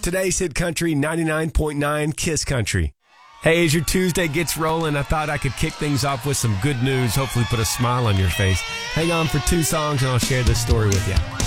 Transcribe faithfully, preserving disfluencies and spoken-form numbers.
Today's Hit Country ninety-nine point nine Kiss Country. Hey, as your Tuesday gets rolling, I thought I could kick things off with some good news, hopefully put a smile on your face. Hang on for two songs and I'll share this story with you.